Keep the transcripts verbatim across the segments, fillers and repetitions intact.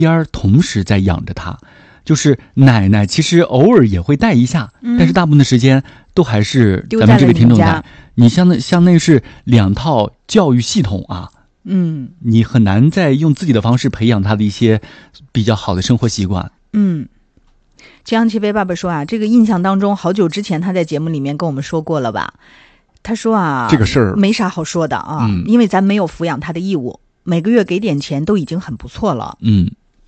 边同时在养着他，就是奶奶其实偶尔也会带一下，嗯、但是大部分的时间都还是咱们这位听众带。你像那像那是两套教育系统啊， 嗯， 你很难再用自己的方式培养他的一些比较好的生活习惯。 嗯，这样七杯爸爸说啊，这个印象当中好久之前他在节目里面跟我们说过了吧？他说啊， 这个事儿没啥好说的啊， 嗯、 因为咱没有抚养他的义务，每个月给点钱都已经很不错了。 嗯。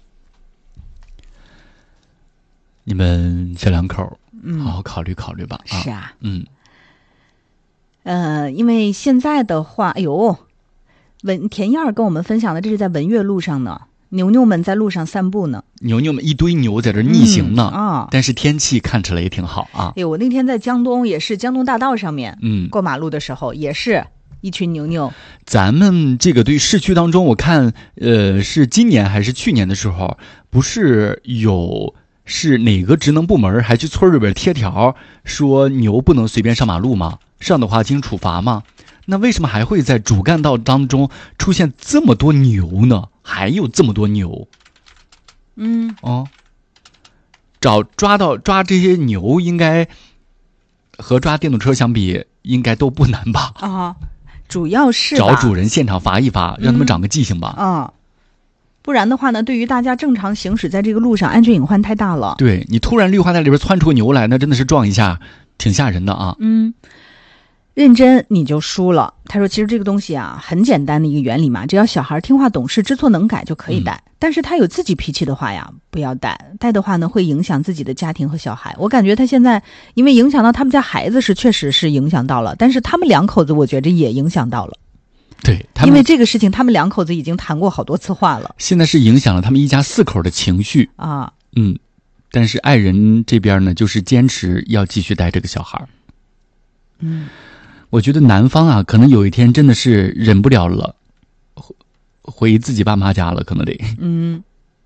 你们小两口好好考虑考虑吧。 嗯、是啊， 嗯， 呃，因为现在的话，哎呦，文田燕儿跟我们分享的，这是在文岳路上呢，牛牛们在路上散步呢， 牛牛们一堆牛在这逆行呢、 嗯、啊， 但是天气看起来也挺好啊。 哎呦，我那天在江东也是江东大道上面， 嗯， 过马路的时候也是一群牛牛。 咱们这个对市区当中，我看呃是今年还是去年的时候，不是有。是哪个职能部门还去村里边贴条说牛不能随便上马路吗？上的话经处罚吗？那为什么还会在主干道当中出现这么多牛呢？还有这么多牛？ 嗯， 哦，找抓到抓这些牛，应该和抓电动车相比，应该都不难吧？ 啊，主要是找主人现场罚一罚，让他们长个记性吧。 嗯。啊不然的话呢，对于大家正常行驶在这个路上，安全隐患太大了。 对，你突然绿化带里边窜出个牛来，那真的是撞一下，挺吓人的啊。 嗯，认真你就输了。他说，其实这个东西啊，很简单的一个原理嘛，只要小孩听话懂事、知错能改就可以带。嗯、但是他有自己脾气的话呀，不要带。带的话呢，会影响自己的家庭和小孩。我感觉他现在因为影响到他们家孩子是确实是影响到了，但是他们两口子我觉着也影响到了。 对， 因为这个事情他们两口子已经谈过好多次话了， 现在是影响了他们一家四口的情绪啊。 嗯，但是爱人这边呢，就是坚持要继续带这个小孩。 嗯， 我觉得男方啊，可能有一天真的是忍不了了，回自己爸妈家了，可能得。 嗯。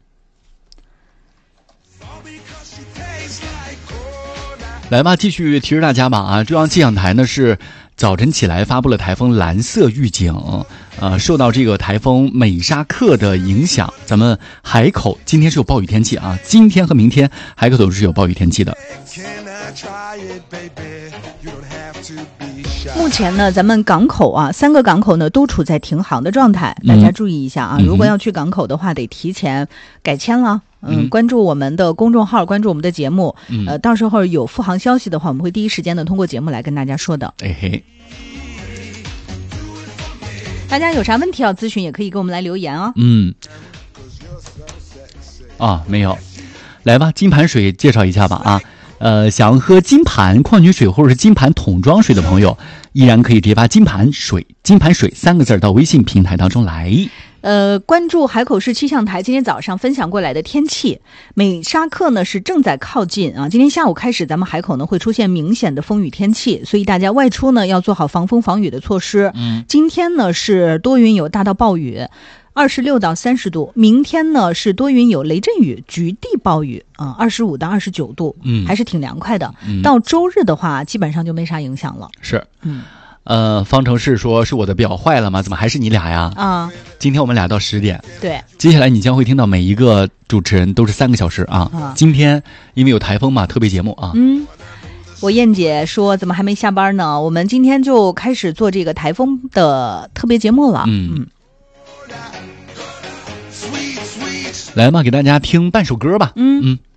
来吧，继续提示大家吧啊！中央气象台呢是早晨起来发布了台风蓝色预警，呃，受到这个台风美沙克的影响，咱们海口今天是有暴雨天气啊，今天和明天海口都是有暴雨天气的。 目前呢，咱们港口啊，三个港口呢都处在停航的状态，大家注意一下啊！ 嗯、 如果要去港口的话，得提前改签了。嗯， 嗯关注我们的公众号，关注我们的节目， 嗯、 呃，到时候有复航消息的话，我们会第一时间的通过节目来跟大家说的。 哎嘿， 大家有啥问题要咨询，也可以给我们来留言哦。 嗯，啊，没有，来吧，金盘水介绍一下吧啊。呃，想喝金盘矿泉水或者是金盘桶装水的朋友，依然可以直接发金盘水、金盘水三个字到微信平台当中来。 呃，关注海口市气象台今天早上分享过来的天气，美沙克呢是正在靠近啊。今天下午开始，咱们海口呢会出现明显的风雨天气，所以大家外出呢要做好防风防雨的措施。 嗯， 今天呢是多云有大到暴雨。二十六到三十度，明天呢是多云有雷阵雨，局地暴雨啊，二十五到二十九度， 嗯， 还是挺凉快的。 嗯， 到周日的话，基本上就没啥影响了。 是， 嗯， 呃，方程式说是我的表坏了吗？怎么还是你俩呀？ 啊， 今天我们俩到十点， 对， 接下来你将会听到每一个主持人都是三个小时啊。 啊今天因为有台风嘛，特别节目啊。 嗯。我燕姐说怎么还没下班呢？我们今天就开始做这个台风的特别节目了。 嗯嗯。 来嘛，给大家听半首歌吧。 嗯嗯。